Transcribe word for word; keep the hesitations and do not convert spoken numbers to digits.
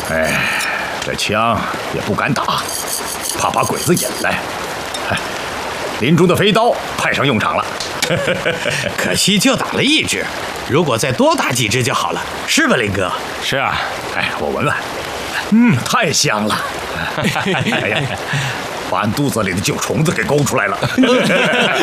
哎，这枪也不敢打，怕把鬼子引来。林中的飞刀派上用场了。 可惜就打了一只，如果再多打几只就好了，是吧，林哥？ 是啊，哎，我闻闻，嗯，太香了。哎呀，把俺肚子里的旧虫子给勾出来了。